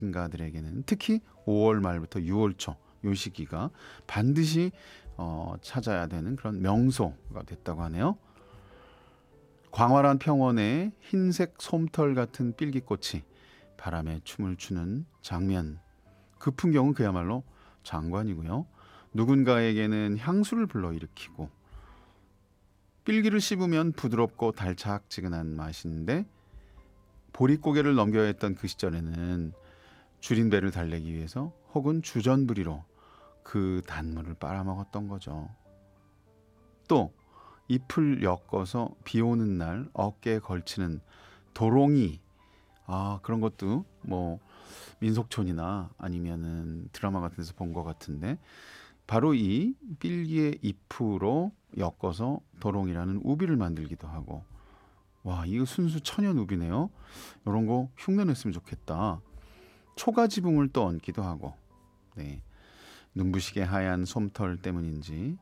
여행가들에게는 특히 5월 말부터 6월 초 요 시기가 반드시 찾아야 되는 그런 명소가 됐다고 하네요. 광활한 평원에 흰색 솜털 같은 삘기꽃이 바람에 춤을 추는 장면, 그 풍경은 그야말로 장관이고요. 누군가에게는 향수를 불러일으키고 삘기를 씹으면 부드럽고 달짝지근한 맛인데 보릿고개를 넘겨야 했던 그 시절에는 줄인 배를 달래기 위해서 혹은 주전부리로 그 단물을 빨아먹었던 거죠. 또 잎을 엮어서 비 오는 날 어깨에 걸치는 도롱이, 그런 것도 뭐 민속촌이나 아니면은 드라마 같은 데서 본 것 같은데 바로 이 삘기의 잎으로 엮어서 도롱이라는 우비를 만들기도 하고, 와, 이거 순수 천연 우비네요. 이런 거 흉내냈으면 좋겠다. 초가지붕을 또 얹기도 하고, 네, 눈부시게 하얀 솜털 때문인지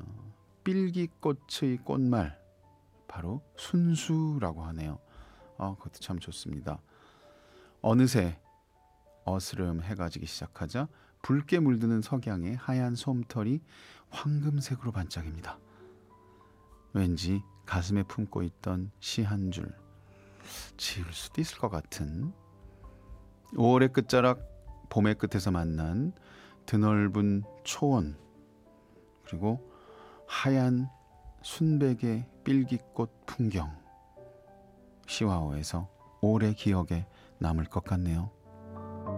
삘기꽃의 꽃말, 바로 순수라고 하네요. 그것도 참 좋습니다. 어느새 어스름 해가 지기 시작하자 붉게 물드는 석양의 하얀 솜털이 황금색으로 반짝입니다. 왠지 가슴에 품고 있던 시 한 줄 지을 수도 있을 것 같은, 5월의 끝자락 봄의 끝에서 만난 드넓은 초원, 그리고 하얀 순백의 삘기꽃 풍경, 시와호에서 오래 기억에 남을 것 같네요.